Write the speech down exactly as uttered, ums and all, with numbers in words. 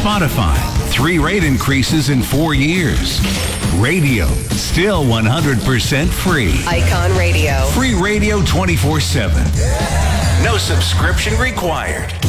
Spotify, three rate increases in four years. Radio, still one hundred percent free. Icon Radio. Free radio twenty-four seven. No subscription required.